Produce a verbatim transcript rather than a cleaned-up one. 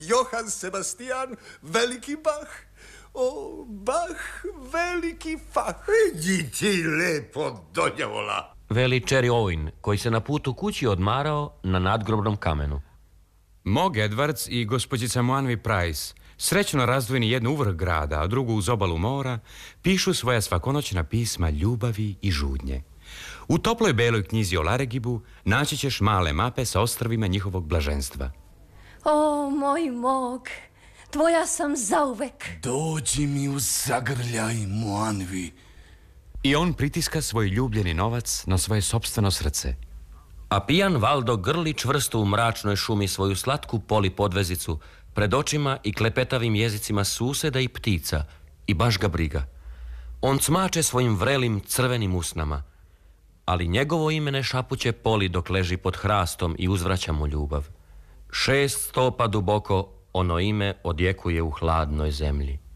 Johann Sebastian, veliki Bach. O, Bach, veliki fah. Idi ti lepo donjavola. Veli Cherry Owen, koji se na putu kući odmarao na nadgrobnom kamenu. Mog Edwards i gospođica Moanvi Price, srećno razdvojeni jednu u vrh grada, a drugu uz obalu mora, pišu svoja svakonoćna pisma ljubavi i žudnje. U toploj beloj knjizi o Laregibu naći ćeš male mape sa ostrvima njihovog blaženstva. O, moj Mog, tvoja sam zauvek. Dođi mi u zagrljaj, Moanvi. I on pritiska svoj ljubljeni novac na svoje sopstveno srce. A pijan Valdo grli čvrsto u mračnoj šumi svoju slatku poli podvezicu pred očima i klepetavim jezicima suseda i ptica i baš ga briga. On cmače svojim vrelim crvenim usnama, ali njegovo ime ne šapuće poli dok leži pod hrastom i uzvraća mu ljubav. Šest stopa duboko ono ime odjekuje u hladnoj zemlji.